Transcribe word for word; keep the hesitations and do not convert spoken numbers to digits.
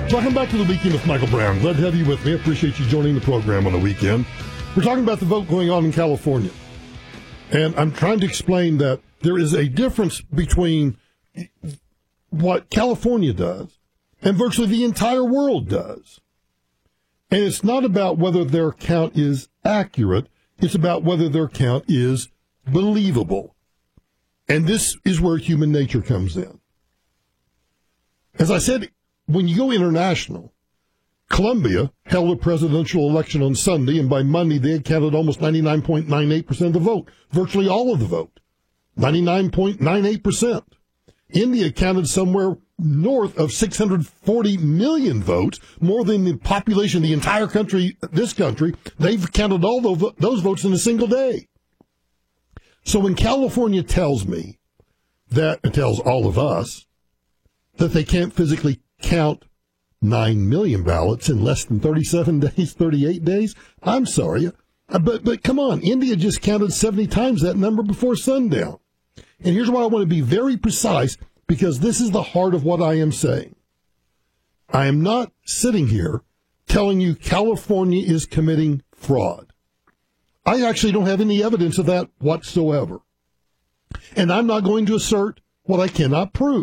Welcome back to the Weekend with Michael Brown. Glad to have you with me. I appreciate you joining the program on the weekend. We're talking about the vote going on in California. And I'm trying to explain that there is a difference between what California does and virtually the entire world does. And it's not about whether their count is accurate. It's about whether their count is believable. And this is where human nature comes in. As I said, when you go international, Colombia held a presidential election on Sunday, and by Monday they had counted almost ninety-nine point nine eight percent of the vote, virtually all of the vote, ninety-nine point nine eight percent. India counted somewhere north of six hundred forty million votes, more than the population of the entire country, this country. They've counted all those votes in a single day. So when California tells me that, it tells all of us, that they can't physically count nine million ballots in less than thirty-seven days, thirty-eight days, I'm sorry. But, but come on, India just counted seventy times that number before sundown. And here's why I want to be very precise, because this is the heart of what I am saying. I am not sitting here telling you California is committing fraud. I actually don't have any evidence of that whatsoever. And I'm not going to assert what I cannot prove.